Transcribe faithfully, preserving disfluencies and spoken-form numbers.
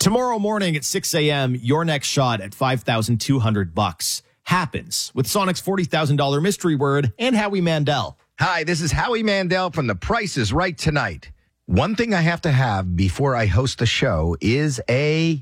Tomorrow morning at six a.m., your next shot at five thousand two hundred bucks happens with Sonic's forty thousand dollars mystery word and Howie Mandel. Hi, this is Howie Mandel from The Price is Right tonight. One thing I have to have before I host the show is a